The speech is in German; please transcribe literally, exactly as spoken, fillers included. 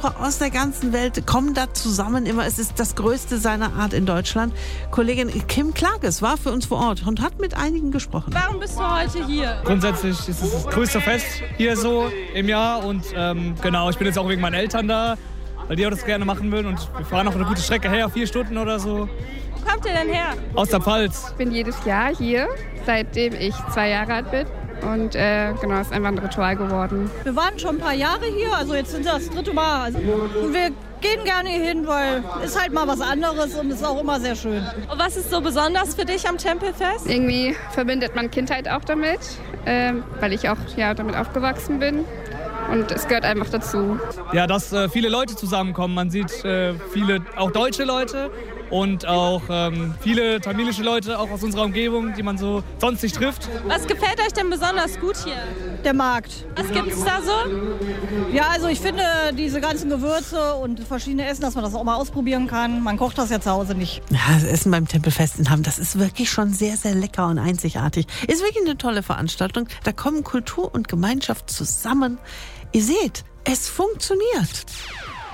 Besucher aus der ganzen Welt kommen da zusammen immer. Es ist das Größte seiner Art in Deutschland. Kollegin Kim Klages war für uns vor Ort und hat mit einigen gesprochen. Warum bist du heute hier? Grundsätzlich ist es das größte Fest hier so im Jahr und ähm, genau, ich bin jetzt auch wegen meinen Eltern da, weil die auch das gerne machen würden und wir fahren auch eine gute Strecke her, vier Stunden oder so. Wo kommt ihr denn her? Aus der Pfalz. Ich bin jedes Jahr hier, seitdem ich zwei Jahre alt bin. Und äh, genau, ist einfach ein Ritual geworden. Wir waren schon ein paar Jahre hier, also jetzt sind das dritte Mal. Also, und wir gehen gerne hier hin, weil es halt mal was anderes und ist auch immer sehr schön. Und was ist so besonders für dich am Tempelfest? Irgendwie verbindet man Kindheit auch damit, äh, weil ich auch ja, damit aufgewachsen bin. Und es gehört einfach dazu. Ja, dass äh, viele Leute zusammenkommen. Man sieht äh, viele, auch deutsche Leute und auch ähm, viele tamilische Leute, auch aus unserer Umgebung, die man so sonst nicht trifft. Was gefällt euch denn besonders gut hier? Der Markt. Was gibt's da so? Ja, also ich finde diese ganzen Gewürze und verschiedene Essen, dass man das auch mal ausprobieren kann. Man kocht das ja zu Hause nicht. Ja, das Essen beim Tempelfest in Hamm, das ist wirklich schon sehr, sehr lecker und einzigartig. Ist wirklich eine tolle Veranstaltung. Da kommen Kultur und Gemeinschaft zusammen. Ihr seht, es funktioniert.